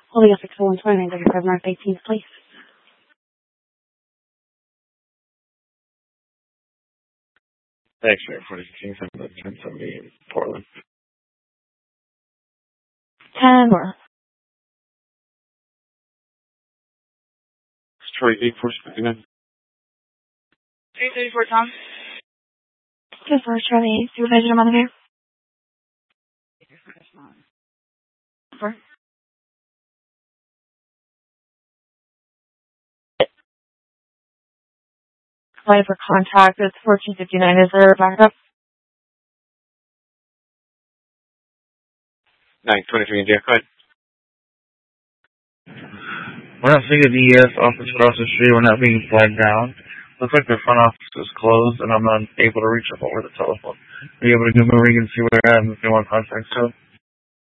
Holding a 6129, North 18th, please. Thanks, Mayor. 1070 in Portland. 10 North. Detroit 8459. 834, Tom. Just for Charlie, supervision among here. For apply for contact, it's 1459. Is there a backup? 923 India, go ahead. We're not seeing a DES office across the street. We're not being flagged down. Looks like the front office is closed, and I'm not able to reach up over the telephone. Are you able to give me a ring and see where I am if you want contact still?